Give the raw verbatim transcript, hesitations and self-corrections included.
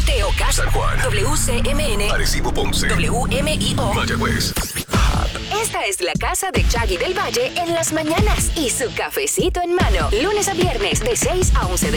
Mateo, Casa, San Juan, W C M N, Arecibo, Ponce, W M I O, Mayagüez. Esta es la casa de Chaggy del Valle en las mañanas y su cafecito en mano. Lunes a viernes de seis a once de